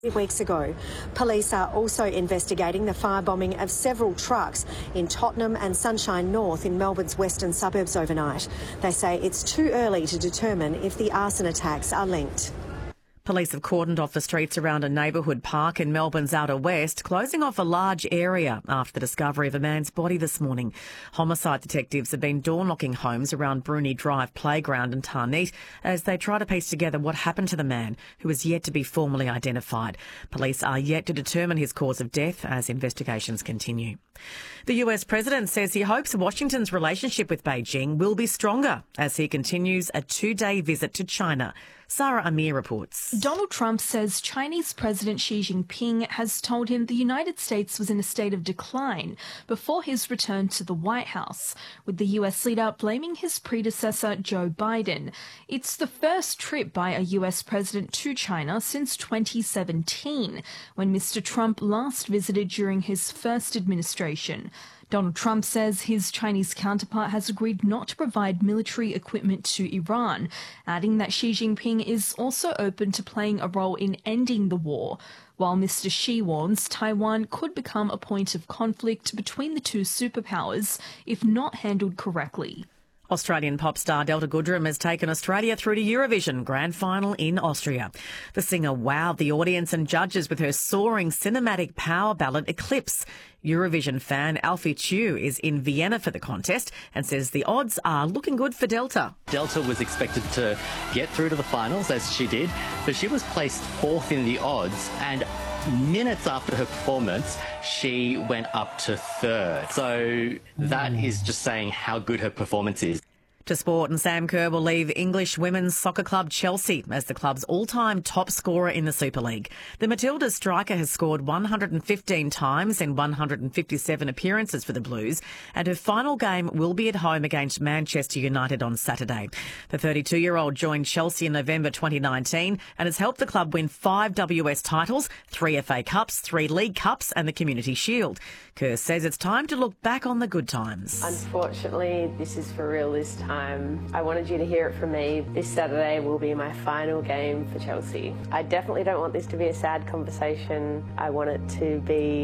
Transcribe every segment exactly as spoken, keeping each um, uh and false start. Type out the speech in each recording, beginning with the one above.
Weeks ago. Police are also investigating the firebombing of several trucks in Tottenham and Sunshine North in Melbourne's western suburbs overnight. They say it's too early to determine if the arson attacks are linked. Police have cordoned off the streets around a neighbourhood park in Melbourne's outer west, closing off a large area after the discovery of a man's body this morning. Homicide detectives have been door-knocking homes around Bruni Drive Playground and Tarneet as they try to piece together what happened to the man, who is yet to be formally identified. Police are yet to determine his cause of death as investigations continue. The U S president says he hopes Washington's relationship with Beijing will be stronger as he continues a two-day visit to China. Sarah Amir reports. Donald Trump says Chinese President Xi Jinping has told him the United States was in a state of decline before his return to the White House, with the U S leader blaming his predecessor Joe Biden. It's the first trip by a U S president to China since twenty seventeen, when Mister Trump last visited during his first administration. Donald Trump says his Chinese counterpart has agreed not to provide military equipment to Iran, adding that Xi Jinping is also open to playing a role in ending the war, while Mister Xi warns Taiwan could become a point of conflict between the two superpowers if not handled correctly. Australian pop star Delta Goodrem has taken Australia through to Eurovision Grand Final in Austria. The singer wowed the audience and judges with her soaring cinematic power ballad Eclipse. Eurovision fan Alfie Chu is in Vienna for the contest and says the odds are looking good for Delta. Delta was expected to get through to the finals, as she did, but she was placed fourth in the odds, and minutes after her performance, she went up to third. So that is just saying how good her performance is. To sport, and Sam Kerr will leave English women's soccer club Chelsea as the club's all-time top scorer in the Super League. The Matildas striker has scored one hundred fifteen times in one hundred fifty-seven appearances for the Blues, and her final game will be at home against Manchester United on Saturday. The thirty-two-year-old joined Chelsea in November twenty nineteen and has helped the club win five W S titles, three F A Cups, three League Cups and the Community Shield. Kerr says it's time to look back on the good times. Unfortunately, this is for real this time. I wanted you to hear it from me. This Saturday will be my final game for Chelsea. I definitely don't want this to be a sad conversation. I want it to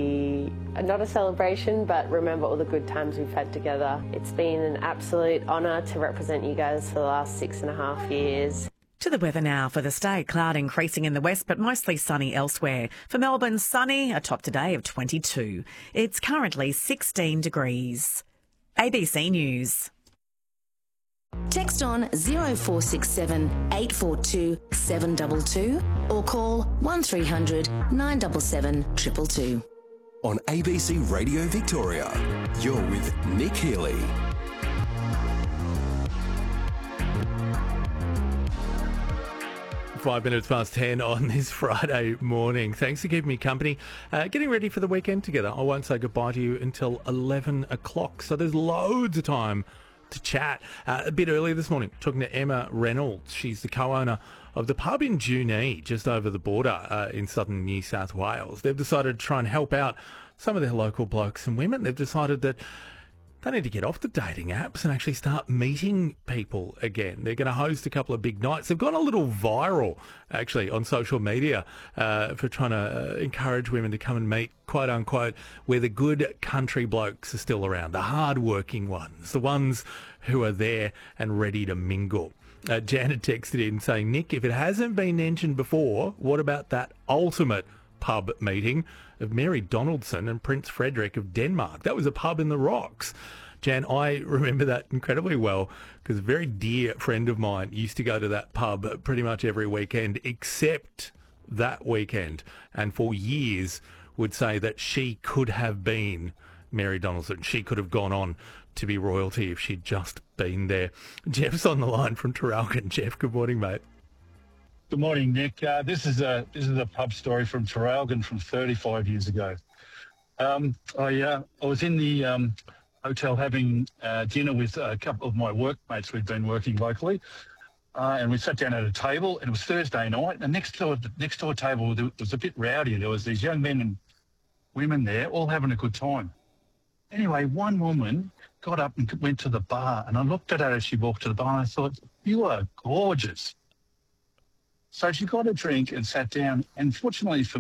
be not a celebration, but remember all the good times we've had together. It's been an absolute honour to represent you guys for the last six and a half years. To the weather now for the state. Cloud increasing in the west, but mostly sunny elsewhere. For Melbourne, sunny, a top today of twenty-two. It's currently sixteen degrees. A B C News. Text on zero four six seven, eight four two, seven two two or call one three hundred, nine seven seven, two two two. On A B C Radio Victoria, you're with Nick Healy. Five minutes past ten on this Friday morning. Thanks for keeping me company. Uh, getting ready for the weekend together. I won't say goodbye to you until eleven o'clock, so there's loads of time to chat. Uh, a bit earlier this morning, talking to Emma Reynolds. She's the co-owner of the pub in Junee, just over the border uh, in southern New South Wales. They've decided to try and help out some of their local blokes and women. They've decided that they need to get off the dating apps and actually start meeting people again. They're going to host a couple of big nights. They've gone a little viral, actually, on social media uh, for trying to uh, encourage women to come and meet, quote unquote, where the good country blokes are still around, the hard-working ones, the ones who are there and ready to mingle. Uh, Jan had texted in saying, Nick, if it hasn't been mentioned before, what about that ultimate pub meeting of Mary Donaldson and Prince Frederick of Denmark? That was a pub in the Rocks. Jan, I remember that incredibly well because a very dear friend of mine used to go to that pub pretty much every weekend except that weekend, and for years would say that she could have been Mary Donaldson. She could have gone on to be royalty if she'd just been there. Jeff's on the line from Traralgon. Jeff, good morning, mate. Good morning, Nick. Uh, this is a this is a pub story from Traralgon from thirty-five years ago. Um, I uh, I was in the um, hotel having uh, dinner with a couple of my workmates who'd been working locally, uh, and we sat down at a table. And it was Thursday night, and next door the next door table was a bit rowdy. There was these young men and women there, all having a good time. Anyway, one woman got up and went to the bar, and I looked at her as she walked to the bar, and I thought, "You are gorgeous." So she got a drink and sat down, and fortunately for